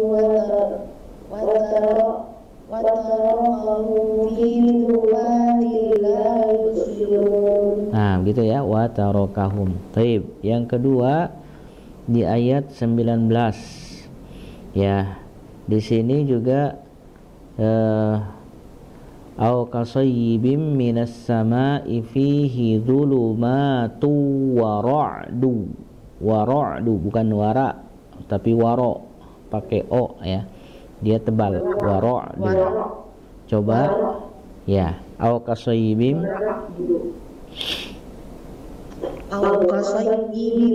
Nah, gitu ya, wa tarakahum. Baik, yang kedua di ayat 19. Ya, di sini juga au kasayyibim minas sama'i fihi dhulumatu wa ra'du. Wa ra'du bukan wara tapi waro, pakai o ya. Dia tebal, wa ra'du. Coba ya, au kasayyibim